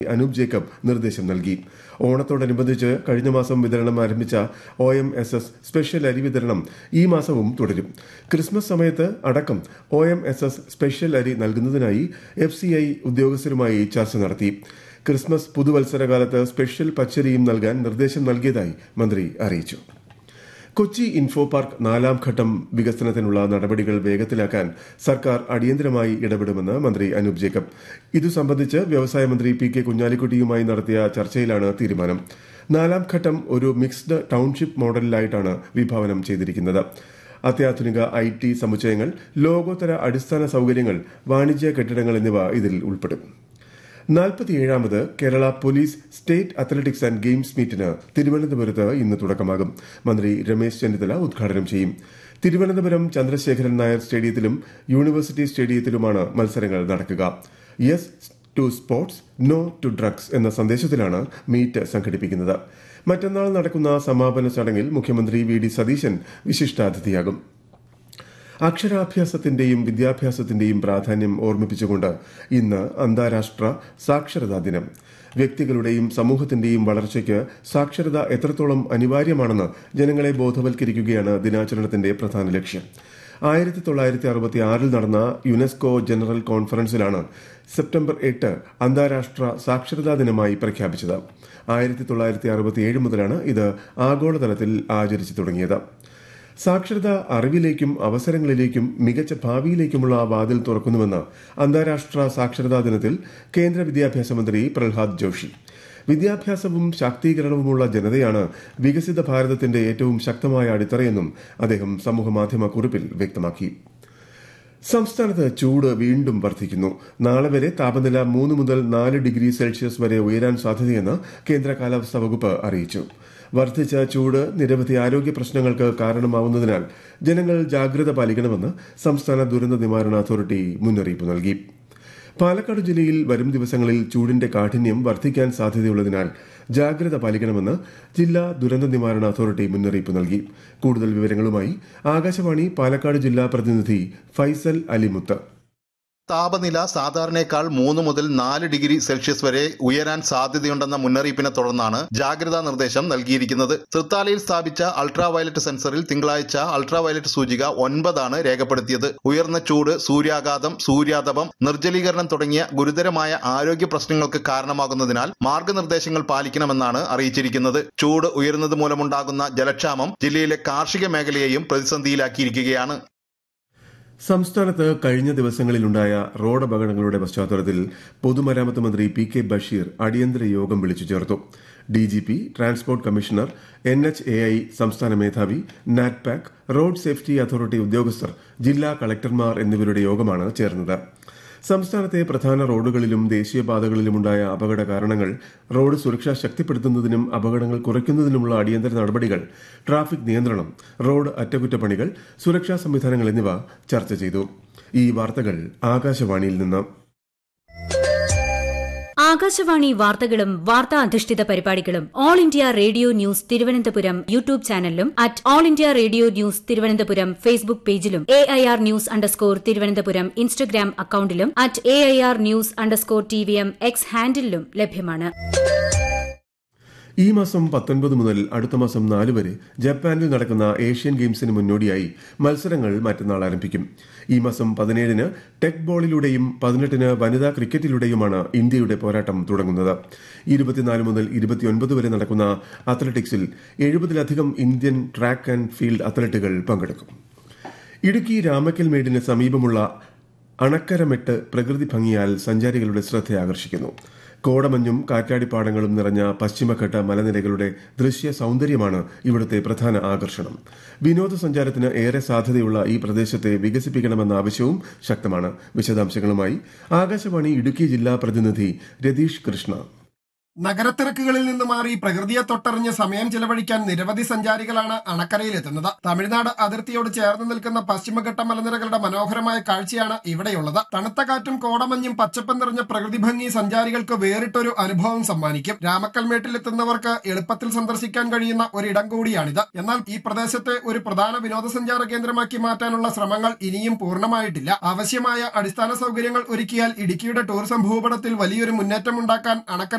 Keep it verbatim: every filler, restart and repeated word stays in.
Anoop Jacob നിർദ്ദേശം നൽകി. ഓണത്തോടനുബന്ധിച്ച് കഴിഞ്ഞ മാസം വിതരണം ആരംഭിച്ച O M S S special അരി വിതരണം ഈ മാസവും തുടരും. ക്രിസ്മസ് സമയത്ത് അടക്കം O M S S special അരി നൽകുന്നതിനായി എഫ് സി ഐ ഉദ്യോഗസ്ഥരുമായി ചർച്ച നടത്തി. ക്രിസ്മസ് പുതുവത്സരകാലത്ത് സ്പെഷ്യൽ പച്ചരിയും നൽകാൻ നിർദ്ദേശം നൽകിയതായി മന്ത്രി അറിയിച്ചു. കൊച്ചി ഇൻഫോ പാർക്ക് നാലാം ഘട്ടം വികസനത്തിനുള്ള നടപടികൾ വേഗത്തിലാക്കാൻ സർക്കാർ അടിയന്തരമായി ഇടപെടുമെന്ന് മന്ത്രി അനൂപ് ജേക്കബ്. ഇതു സംബന്ധിച്ച് വ്യവസായ മന്ത്രി പി കെ കുഞ്ഞാലിക്കുട്ടിയുമായി നടത്തിയ ചർച്ചയിലാണ് തീരുമാനം. നാലാം ഘട്ടം ഒരു മിക്സ്ഡ് ടൌൺഷിപ്പ് മോഡലിലായിട്ടാണ് വിഭാവനം ചെയ്തിരിക്കുന്നത്. അത്യാധുനിക ഐ ടി സമുച്ചയങ്ങൾ, ലോകോത്തര അടിസ്ഥാന സൌകര്യങ്ങൾ, വാണിജ്യ കെട്ടിടങ്ങൾ എന്നിവ ഇതിൽ ഉൾപ്പെടും. നാൽപ്പത്തിയേഴാമത് Kerala police state athletics and games മീറ്റിന് തിരുവനന്തപുരത്ത് ഇന്ന് തുടക്കമാകും. മന്ത്രി രമേശ് ചെന്നിത്തല ഉദ്ഘാടനം ചെയ്യും. തിരുവനന്തപുരം ചന്ദ്രശേഖരൻ നായർ സ്റ്റേഡിയത്തിലും യൂണിവേഴ്സിറ്റി സ്റ്റേഡിയത്തിലുമാണ് മത്സരങ്ങൾ നടക്കുക. Yes to sports, no to drugs എന്ന സന്ദേശത്തിലാണ് മീറ്റ് സംഘടിപ്പിക്കുന്നത്. മറ്റന്നാൾ നടക്കുന്ന സമാപന ചടങ്ങിൽ മുഖ്യമന്ത്രി വി ഡി സതീശൻ വിശിഷ്ടാതിഥിയാകും. അക്ഷരാഭ്യാസത്തിന്റെയും വിദ്യാഭ്യാസത്തിന്റെയും പ്രാധാന്യം ഓർമ്മിപ്പിച്ചുകൊണ്ട് ഇന്ന് അന്താരാഷ്ട്ര സാക്ഷരതാ ദിനം. വ്യക്തികളുടെയും സമൂഹത്തിന്റെയും വളർച്ചയ്ക്ക് സാക്ഷരത എത്രത്തോളം അനിവാര്യമാണെന്ന് ജനങ്ങളെ ബോധവൽക്കരിക്കുകയാണ് ദിനാചരണത്തിന്റെ പ്രധാന ലക്ഷ്യം. ആയിരത്തി തൊള്ളായിരത്തി അറുപത്തി ആറിൽ നടന്ന യുനെസ്കോ ജനറൽ കോൺഫറൻസിലാണ് സെപ്റ്റംബർ എട്ട് അന്താരാഷ്ട്ര സാക്ഷരതാ ദിനമായി പ്രഖ്യാപിച്ചത്. ആയിരത്തി തൊള്ളായിരത്തി അറുപത്തിയേഴ് മുതലാണ് ഇത് ആഗോളതലത്തിൽ ആചരിച്ചു തുടങ്ങിയത്. സാക്ഷരത അറിവിലേക്കും അവസരങ്ങളിലേക്കും മികച്ച ഭാവിയിലേക്കുമുള്ള വാതിൽ തുറക്കുന്നുവെന്ന് അന്താരാഷ്ട്ര സാക്ഷരതാ ദിനത്തിൽ കേന്ദ്ര വിദ്യാഭ്യാസ മന്ത്രി പ്രഹ്ലാദ് ജോഷി. വിദ്യാഭ്യാസവും ശാക്തീകരണവുമുള്ള ജനതയാണ് വികസിത ഭാരതത്തിന്റെ ഏറ്റവും ശക്തമായ അടിത്തറയെന്നും അദ്ദേഹം സമൂഹമാധ്യമ കുറിപ്പിൽ വ്യക്തമാക്കി. സംസ്ഥാനത്ത് ചൂട് വീണ്ടും വർദ്ധിക്കുന്നു. നാളെ വരെ താപനില മൂന്ന് മുതൽ നാല് ഡിഗ്രി സെൽഷ്യസ് വരെ ഉയരാൻ സാധ്യതയെന്ന് കേന്ദ്ര കാലാവസ്ഥാ വകുപ്പ് അറിയിച്ചു. വർദ്ധിച്ച ചൂട് നിരവധി ആരോഗ്യ പ്രശ്നങ്ങൾക്ക് കാരണമാവുന്നതിനാൽ ജനങ്ങൾ ജാഗ്രത പാലിക്കണമെന്ന് സംസ്ഥാന ദുരന്ത നിവാരണ അതോറിറ്റി മുന്നറിയിപ്പ് നൽകി. പാലക്കാട് ജില്ലയിൽ വരും ദിവസങ്ങളിൽ ചൂടിന്റെ കാഠിന്യം വർദ്ധിക്കാൻ സാധ്യതയുള്ളതിനാൽ ജാഗ്രത പാലിക്കണമെന്ന് ജില്ലാ ദുരന്ത നിവാരണ അതോറിറ്റി മുന്നറിയിപ്പ് നൽകി. കൂടുതൽ വിവരങ്ങളുമായി ആകാശവാണി പാലക്കാട് ജില്ലാ പ്രതിനിധി ഫൈസൽ അലിമുത്ത്. താപനില സാധാരണയേക്കാൾ മൂന്ന് മുതൽ നാല് ഡിഗ്രി സെൽഷ്യസ് വരെ ഉയരാൻ സാധ്യതയുണ്ടെന്ന മുന്നറിയിപ്പിനെ തുടർന്നാണ് ജാഗ്രതാ നിർദ്ദേശം നൽകിയിരിക്കുന്നത്. തൃത്താലയിൽ സ്ഥാപിച്ച അൾട്രാ വയലറ്റ് സെൻസറിൽ തിങ്കളാഴ്ച അൾട്രാ വയലറ്റ് സൂചിക ഒൻപതാണ് രേഖപ്പെടുത്തിയത്. ഉയർന്ന ചൂട്, സൂര്യാഘാതം, സൂര്യാതപം, നിർജ്ജലീകരണം തുടങ്ങിയ ഗുരുതരമായ ആരോഗ്യ പ്രശ്നങ്ങൾക്ക് കാരണമാകുന്നതിനാൽ മാർഗനിർദ്ദേശങ്ങൾ പാലിക്കണമെന്നാണ് അറിയിച്ചിരിക്കുന്നത്. ചൂട് ഉയരുന്നത് മൂലമുണ്ടാകുന്ന ജലക്ഷാമം ജില്ലയിലെ കാർഷിക മേഖലയെയും പ്രതിസന്ധിയിലാക്കിയിരിക്കുകയാണ്. സംസ്ഥാനത്ത് കഴിഞ്ഞ ദിവസങ്ങളിലുണ്ടായ റോഡ് അപകടങ്ങളുടെ പശ്ചാത്തലത്തിൽ പൊതുമരാമത്ത് മന്ത്രി പി കെ ബഷീർ അടിയന്തര യോഗം വിളിച്ചു ചേർത്തു. DGP, transport commissioner, N H A I സംസ്ഥാന മേധാവി, നാറ്റ്പാക്, റോഡ് സേഫ്റ്റി അതോറിറ്റി ഉദ്യോഗസ്ഥർ, ജില്ലാ കളക്ടർമാർ എന്നിവരുടെ യോഗമാണ് ചേർന്നത്. സംസ്ഥാനത്തെ പ്രധാന റോഡുകളിലും ദേശീയപാതകളിലുമുണ്ടായ അപകട കാരണങ്ങൾ, റോഡ് സുരക്ഷ ശക്തിപ്പെടുത്തുന്നതിനും അപകടങ്ങൾ കുറയ്ക്കുന്നതിനുമുള്ള അടിയന്തര നടപടികൾ, ട്രാഫിക് നിയന്ത്രണം, റോഡ് അറ്റകുറ്റപ്പണികൾ, സുരക്ഷാ സംവിധാനങ്ങൾ എന്നിവ ചർച്ച ചെയ്തു. ഈ വാർത്തകൾ ആകാശവാണിയിൽ നിന്ന്. ആകാശവാണി വാർത്തകളും വാർത്താ അധിഷ്ഠിത പരിപാടികളും all India radio news Thiruvananthapuram YouTube ചാനലിലും at all India radio news Thiruvananthapuram Facebook പേജിലും A I R news underscore Thiruvananthapuram Instagram അക്കൌണ്ടിലും at A I R news underscore T V M X ഹാൻഡിലും ലഭ്യമാണ്. ഈ മാസം പത്തൊൻപത് മുതൽ അടുത്ത മാസം നാല് വരെ ജപ്പാനിൽ നടക്കുന്ന ഏഷ്യൻ ഗെയിംസിന് മുന്നോടിയായി മത്സരങ്ങൾ മറ്റന്നാൾ ആരംഭിക്കും. ഈ മാസം പതിനേഴിന് ടെക് ബോളിലൂടെയും പതിനെട്ടിന് വനിതാ ക്രിക്കറ്റിലൂടെയുമാണ് ഇന്ത്യയുടെ പോരാട്ടം തുടങ്ങുന്നത്. ഇരുപത്തിനാല് മുതൽ ഇരുപത്തിയൊൻപത് വരെ നടക്കുന്ന അത്ലറ്റിക്സിൽ എഴുപതിലധികം ഇന്ത്യൻ ട്രാക്ക് ആൻഡ് ഫീൽഡ് അത്ലറ്റുകൾ പങ്കെടുക്കും. ഇടുക്കി രാമക്കൽമേടിന് സമീപമുള്ള അണക്കരമെട്ട് പ്രകൃതി ഭംഗിയാൽ സഞ്ചാരികളുടെ ശ്രദ്ധ ആകർഷിക്കുന്നു. കോടമഞ്ഞും കാറ്റാടിപ്പാടങ്ങളും നിറഞ്ഞ പശ്ചിമഘട്ട മലനിരകളുടെ ദൃശ്യ സൌന്ദര്യമാണ് ഇവിടുത്തെ പ്രധാന ആകർഷണം. വിനോദസഞ്ചാരത്തിന് ഏറെ സാധ്യതയുള്ള ഈ പ്രദേശത്തെ വികസിപ്പിക്കണമെന്ന ആവശ്യവും ശക്തമാണ്. വിശദാംശങ്ങളുമായി ആകാശവാണി ഇടുക്കി ജില്ലാ പ്രതിനിധി രതീഷ് കൃഷ്ണ. നഗരത്തിരക്കുകളിൽ നിന്ന് മാറി പ്രകൃതിയെ തൊട്ടറിഞ്ഞ് സമയം ചെലവഴിക്കാൻ നിരവധി സഞ്ചാരികളാണ് അണക്കരയിലെത്തുന്നത്. തമിഴ്നാട് അതിർത്തിയോട് ചേർന്ന് നിൽക്കുന്ന പശ്ചിമഘട്ട മലനിരകളുടെ മനോഹരമായ കാഴ്ചയാണ് ഇവിടെയുള്ളത്. തണുത്ത കാറ്റും കോടമഞ്ഞും പച്ചപ്പും നിറഞ്ഞ പ്രകൃതി ഭംഗി സഞ്ചാരികൾക്ക് വേറിട്ടൊരു അനുഭവം സമ്മാനിക്കും. രാമക്കൽമേട്ടിലെത്തുന്നവർക്ക് എളുപ്പത്തിൽ സന്ദർശിക്കാൻ കഴിയുന്ന ഒരിടം കൂടിയാണിത്. എന്നാൽ ഈ പ്രദേശത്തെ ഒരു പ്രധാന വിനോദസഞ്ചാര കേന്ദ്രമാക്കി മാറ്റാനുള്ള ശ്രമങ്ങൾ ഇനിയും പൂർണ്ണമായിട്ടില്ല. ആവശ്യമായ അടിസ്ഥാന സൗകര്യങ്ങൾ ഒരുക്കിയാൽ ഇടുക്കിയുടെ ടൂറിസം ഭൂപടത്തിൽ വലിയൊരു മുന്നേറ്റമുണ്ടാക്കാൻ അണക്കര